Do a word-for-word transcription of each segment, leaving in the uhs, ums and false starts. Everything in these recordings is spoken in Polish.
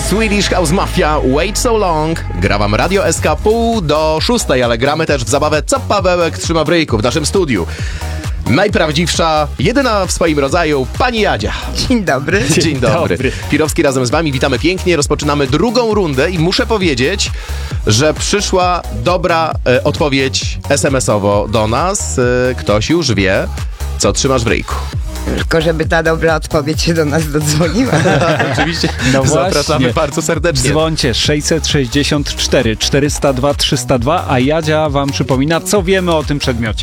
Swedish House Mafia, Wait So Long. Gra wam Radio S K pół do szóstej, ale gramy też w zabawę Co Pawełek trzyma w ryjku w naszym studiu. Najprawdziwsza, jedyna w swoim rodzaju, pani Jadzia. Dzień dobry. Dzień, Dzień dobry. dobry. Pirowski razem z wami, witamy pięknie. Rozpoczynamy drugą rundę i muszę powiedzieć, że przyszła dobra e, odpowiedź es em esowo do nas. E, ktoś już wie, co trzymasz w ryjku. Tylko żeby ta dobra odpowiedź się do nas dodzwoniła. Oczywiście No zapraszamy właśnie. bardzo serdecznie. Dzwońcie sześćset sześćdziesiąt cztery czterysta dwa trzysta dwa, a Jadzia wam przypomina, co wiemy o tym przedmiocie.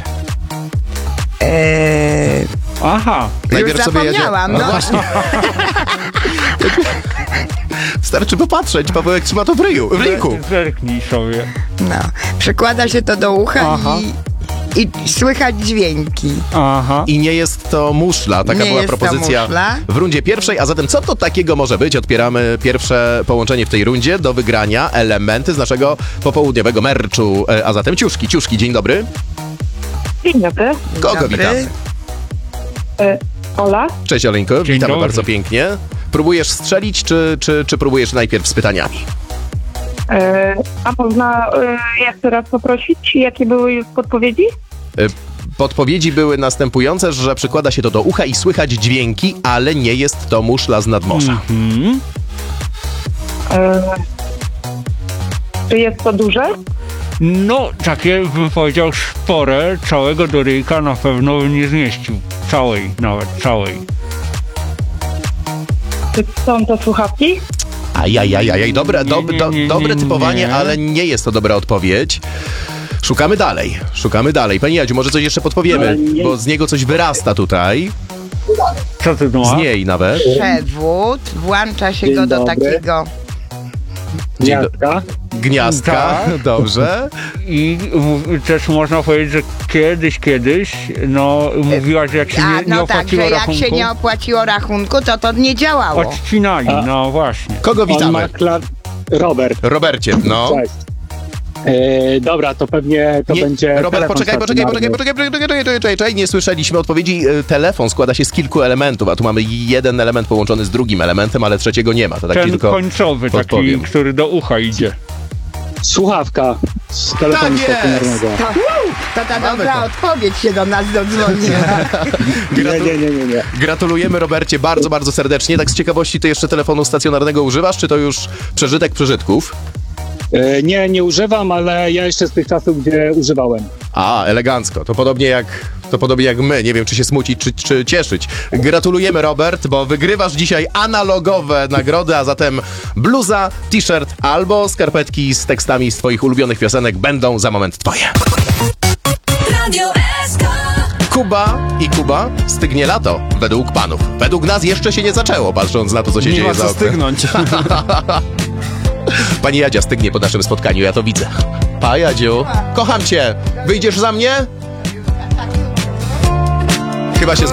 Eee, Aha. Najpierw już sobie jedzie- zapomniałam. No No. właśnie. Starczy popatrzeć, Pawełek trzyma to w ryju, w ryjku. Zerknij sobie. No. Przykłada się to do ucha Aha. i, i słychać dźwięki. Aha. I nie jest to muszla, taka Nie była jest to propozycja muszla. w rundzie pierwszej, a zatem co to takiego może być? Otwieramy pierwsze połączenie w tej rundzie, do wygrania elementy z naszego popołudniowego merczu, e, a zatem ciuszki. Ciuszki, dzień dobry. Dzień dobry. Kogo Dobry. witamy? E, Ola? Cześć Oleńko, Dzień witamy dobry. bardzo pięknie. Próbujesz strzelić, czy, czy, czy próbujesz najpierw z pytaniami? E, a można e, jeszcze raz poprosić, jakie były podpowiedzi? E, Podpowiedzi były następujące, że przykłada się to do ucha i słychać dźwięki, ale nie jest to muszla z nadmorza. Mhm. E, czy jest to duże? No, takie bym powiedział spore, całego do ryjka na pewno bym nie zmieścił. Całej, nawet całej. Czy są to słuchawki? Ajajajaj, dobre, Nie, dob, nie, do, nie, dobre nie, typowanie, nie. ale nie jest to dobra odpowiedź. Szukamy dalej, szukamy dalej. Pani Jadziu, może coś jeszcze podpowiemy, bo z niego coś wyrasta tutaj, Co ty z ma? niej nawet. Przewód, włącza się Dzień go do dobry. takiego... Dzień do- Gniazdka. Gniazdka, Tak. dobrze. I mów- też można powiedzieć, że kiedyś, kiedyś, no mówiłaś, że jak się A, nie, nie no tak, opłaciło że jak rachunku, się nie opłaciło rachunku, to to nie działało. odcinali, A. no właśnie. Kogo On ma witamy? klar... Robert. Robercie, no. Cześć. E, dobra, to pewnie to Nie, będzie. Robert, telefon poczekaj, poczekaj, poczekaj, stacjonarny. poczekaj, poczekaj, poczekaj, poczekaj, poczekaj, nie słyszeliśmy odpowiedzi. E, Telefon składa się z kilku elementów, a tu mamy jeden element połączony z drugim elementem, ale trzeciego nie ma. To tak ci Ten tylko końcowy taki, podpowiem. który do ucha idzie. Słuchawka z telefonu Tak jest! stacjonarnego. To, to ta Mamy dobra to. odpowiedź się do nas dodzwoniła. Nie, Gratu- nie, nie, nie, nie. Gratulujemy Robercie bardzo, bardzo serdecznie. Tak z ciekawości, ty jeszcze telefonu stacjonarnego używasz, czy to już przeżytek przeżytków? E, nie, nie używam, ale ja jeszcze z tych czasów, gdzie używałem. A, elegancko. To podobnie jak, to podobnie jak my. Nie wiem, czy się smucić, czy, czy cieszyć. Gratulujemy, Robert, bo wygrywasz dzisiaj analogowe nagrody, a zatem bluza, t-shirt albo skarpetki z tekstami z twoich ulubionych piosenek będą za moment twoje. Radio S K. Kuba i Kuba, stygnie lato, według panów. Według nas jeszcze się nie zaczęło, patrząc na to, co się Nie dzieje ma za co oknem. stygnąć. Pani Jadzia stygnie po naszym spotkaniu, ja to widzę. Pa, Jadziu, kocham cię. Wyjdziesz za mnie? Chyba się